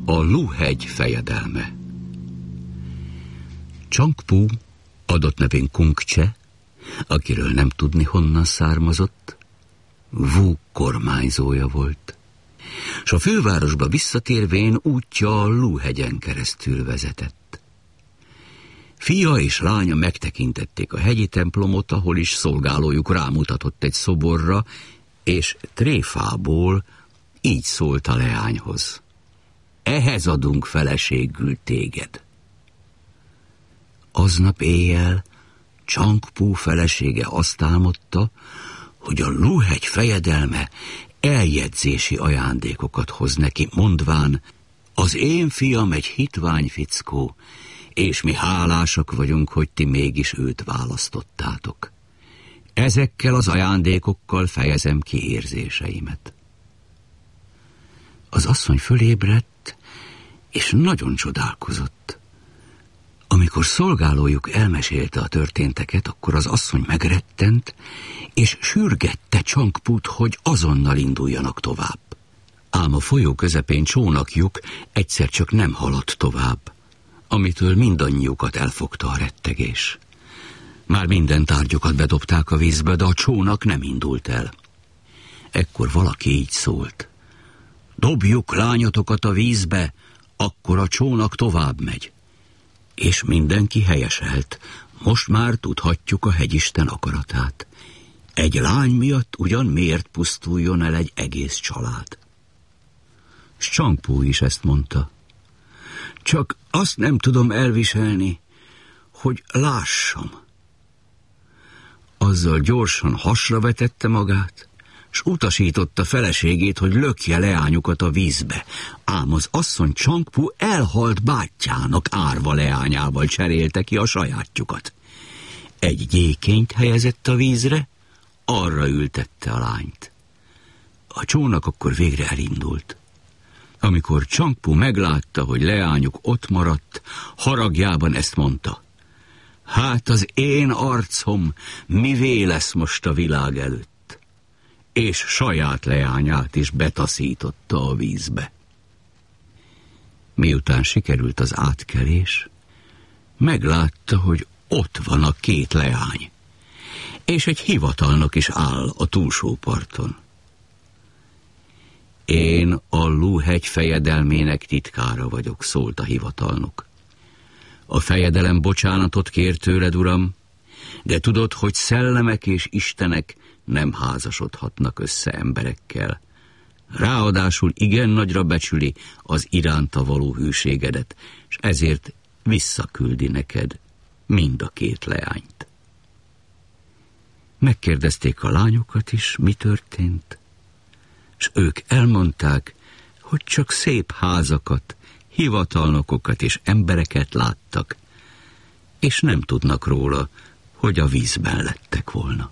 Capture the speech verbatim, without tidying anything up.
A Luhegy fejedelme. Csangpú, adott nevén Kungcse, akiről nem tudni honnan származott, Wu kormányzója volt, s a fővárosba visszatérvén útja a Luhegyen keresztül vezetett. Fia és lánya megtekintették a hegyi templomot, ahol is szolgálójuk rámutatott egy szoborra, és tréfából így szólt a leányhoz: ehhez adunk feleségül téged. Aznap éjjel Csangpú felesége azt álmodta, hogy a Luhegy fejedelme eljegyzési ajándékokat hoz neki, mondván: az én fiam egy hitvány fickó, és mi hálásak vagyunk, hogy ti mégis őt választottátok. Ezekkel az ajándékokkal fejezem ki érzéseimet. Az asszony fölébredt, és nagyon csodálkozott. Amikor szolgálójuk elmesélte a történteket, akkor az asszony megrettent, és sürgette Csangpút, hogy azonnal induljanak tovább. Ám a folyó közepén csónakjuk egyszer csak nem haladt tovább, amitől mindannyiukat elfogta a rettegés. Már minden tárgyokat bedobták a vízbe, de a csónak nem indult el. Ekkor valaki így szólt: dobjuk lányotokat a vízbe, akkor a csónak tovább megy. És mindenki helyeselt, most már tudhatjuk a hegyisten akaratát. Egy lány miatt ugyan miért pusztuljon el egy egész család? S Csangpú is ezt mondta. Csak azt nem tudom elviselni, hogy lássam. Azzal gyorsan hasra vetette magát, s utasította feleségét, hogy lökje leányukat a vízbe. Ám az asszony Csangpú elhalt bátyjának árva leányával cserélte ki a sajátjukat. Egy gyékényt helyezett a vízre, arra ültette a lányt. A csónak akkor végre elindult. Amikor Csangpú meglátta, hogy leányuk ott maradt, haragjában ezt mondta: hát az én arcom mivé lesz most a világ előtt? És saját leányát is betaszította a vízbe. Miután sikerült az átkelés, meglátta, hogy ott van a két leány, és egy hivatalnok is áll a túlsó parton. Én a Luhegy fejedelmének titkára vagyok, szólt a hivatalnok. A fejedelem bocsánatot kér tőled, uram, de tudod, hogy szellemek és istenek nem házasodhatnak össze emberekkel. Ráadásul igen nagyra becsüli az iránta való hűségedet, és ezért visszaküldi neked mind a két leányt. Megkérdezték a lányokat is, mi történt, és ők elmondták, hogy csak szép házakat, hivatalnokokat és embereket láttak, és nem tudnak róla, hogy a vízben lettek volna.